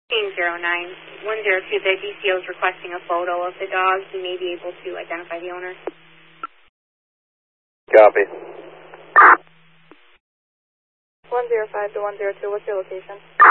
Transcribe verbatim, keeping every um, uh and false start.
zero nine one zero two, the D C O is requesting a photo of the dog. He may be able to identify the owner. Copy. one zero five to one zero two, what's your location?